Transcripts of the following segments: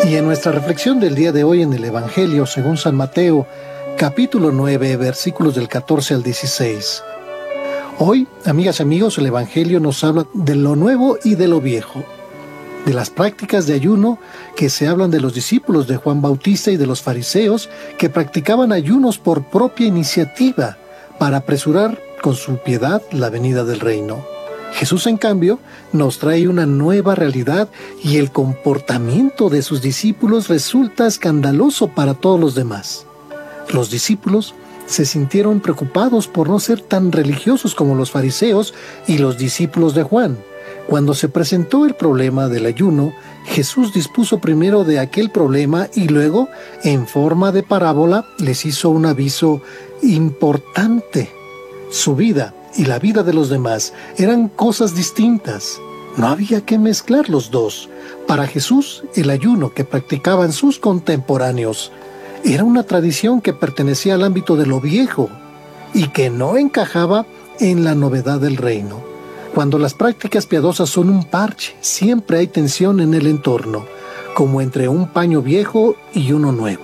Y en nuestra reflexión del día de hoy en el Evangelio según San Mateo, capítulo 9, versículos del 14 al 16. Hoy, amigas y amigos, el Evangelio nos habla de lo nuevo y de lo viejo, de las prácticas de ayuno que se hablan de los discípulos de Juan Bautista y de los fariseos que practicaban ayunos por propia iniciativa para apresurar con su piedad la venida del reino. Jesús, en cambio, nos trae una nueva realidad y el comportamiento de sus discípulos resulta escandaloso para todos los demás. Los discípulos se sintieron preocupados por no ser tan religiosos como los fariseos y los discípulos de Juan. Cuando se presentó el problema del ayuno, Jesús dispuso primero de aquel problema y luego, en forma de parábola, les hizo un aviso importante. Su vida y la vida de los demás eran cosas distintas. No había que mezclar los dos. Para Jesús, el ayuno que practicaban sus contemporáneos era una tradición que pertenecía al ámbito de lo viejo y que no encajaba en la novedad del reino. Cuando las prácticas piadosas son un parche, siempre hay tensión en el entorno, como entre un paño viejo y uno nuevo.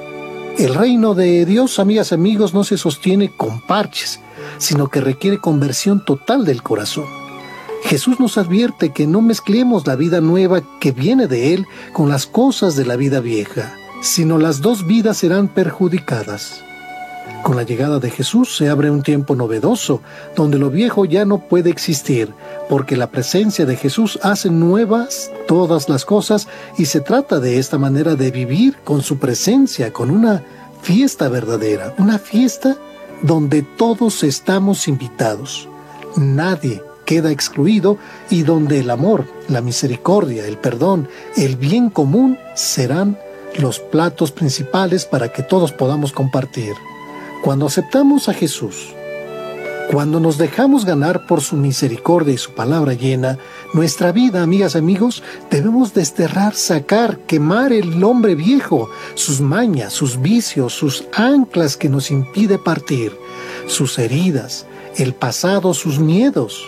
El reino de Dios, amigas y amigos, no se sostiene con parches, sino que requiere conversión total del corazón. Jesús nos advierte que no mezclemos la vida nueva que viene de Él con las cosas de la vida vieja, sino las dos vidas serán perjudicadas. Con la llegada de Jesús se abre un tiempo novedoso, donde lo viejo ya no puede existir, porque la presencia de Jesús hace nuevas todas las cosas y se trata de esta manera de vivir con su presencia, con una fiesta verdadera, una fiesta donde todos estamos invitados. Nadie queda excluido y donde el amor, la misericordia, el perdón, el bien común serán los platos principales para que todos podamos compartir. Cuando aceptamos a Jesús, cuando nos dejamos ganar por su misericordia y su palabra llena, nuestra vida, amigas y amigos, debemos desterrar, sacar, quemar el hombre viejo, sus mañas, sus vicios, sus anclas que nos impide partir, sus heridas, el pasado, sus miedos.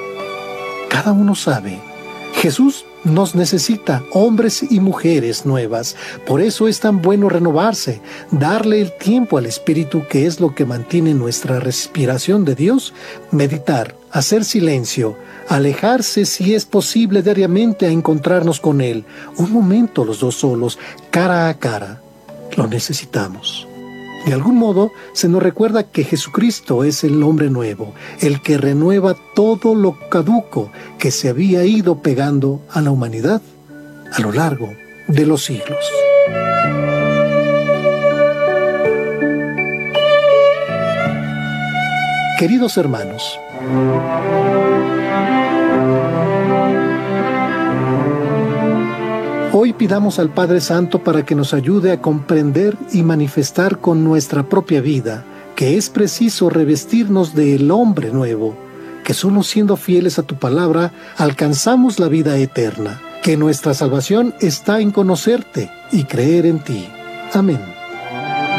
Cada uno sabe, Jesús nos necesita, hombres y mujeres nuevas. Por eso es tan bueno renovarse, darle el tiempo al Espíritu, que es lo que mantiene nuestra respiración de Dios, meditar, hacer silencio, alejarse si es posible diariamente a encontrarnos con Él. Un momento los dos solos, cara a cara. Lo necesitamos. De algún modo se nos recuerda que Jesucristo es el hombre nuevo, el que renueva todo lo caduco que se había ido pegando a la humanidad a lo largo de los siglos. Queridos hermanos, hoy pidamos al Padre Santo para que nos ayude a comprender y manifestar con nuestra propia vida que es preciso revestirnos del hombre nuevo, que solo siendo fieles a tu palabra alcanzamos la vida eterna, que nuestra salvación está en conocerte y creer en ti. Amén.